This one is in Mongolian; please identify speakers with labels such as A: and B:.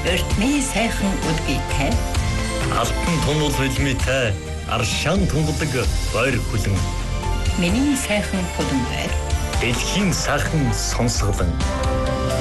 A: Өртний сайхан өдгийтэй.
B: Алтан тунал хөлмитэй аршаан тунгадаг бойр хүлэн.
A: Миний сайхан хөлн байр.
B: Дэлхийн сайхан сонсголон.